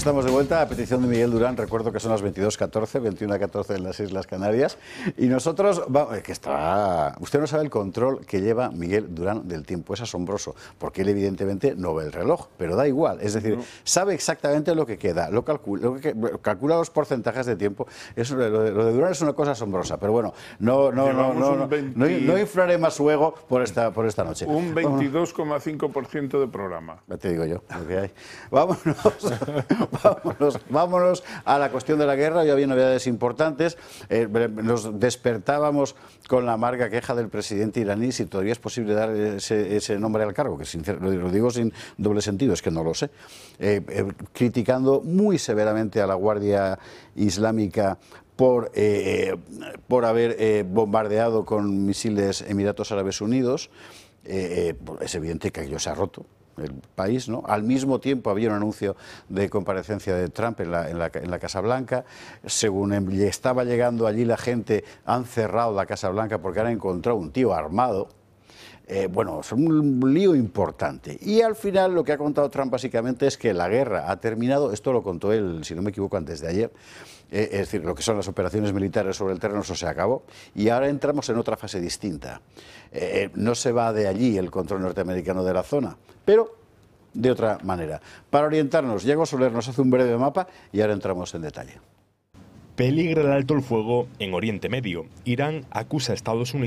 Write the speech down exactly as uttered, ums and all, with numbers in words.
estamos de vuelta a petición de Miguel Durán. Recuerdo que son las veintidós catorce, veintiuna catorce en las Islas Canarias. Y nosotros, vamos, que está... Usted no sabe el control que lleva Miguel Durán del tiempo. Es asombroso, porque él evidentemente no ve el reloj, pero da igual. Es decir, no. sabe exactamente lo que queda, lo calcula, lo que, calcula los porcentajes de tiempo. Eso, lo, de, lo de Durán es una cosa asombrosa, pero bueno, no, no, no, no, no, veinte... no, no inflaré más su ego por esta, por esta noche. Un veintidós coma cinco por ciento de programa. Ya te digo yo, lo que hay. Vámonos, vámonos, vámonos a la cuestión de la guerra. Hoy había novedades importantes. Eh, nos despertábamos con la amarga queja del presidente iraní si todavía es posible dar ese, ese nombre al cargo, que sincer, lo digo sin doble sentido, es que no lo sé, eh, eh, criticando muy severamente a la Guardia Islámica por, eh, por haber eh, bombardeado con misiles Emiratos Árabes Unidos. Eh, eh, es evidente que aquello se ha roto el país, ¿no? Al mismo tiempo había un anuncio de comparecencia de Trump en la, en la, en la Casa Blanca. Según estaba llegando allí la gente, han cerrado la Casa Blanca porque han encontrado un tío armado. Eh, bueno, es un lío importante. Y al final lo que ha contado Trump básicamente es que la guerra ha terminado. Esto lo contó él, si no me equivoco, antes de ayer. Eh, es decir, lo que son las operaciones militares sobre el terreno, eso se acabó. Y ahora entramos en otra fase distinta. Eh, no se va de allí el control norteamericano de la zona, pero de otra manera. Para orientarnos, Diego Soler nos hace un breve mapa y ahora entramos en detalle. Peligra el alto el fuego en Oriente Medio. Irán acusa a Estados Unidos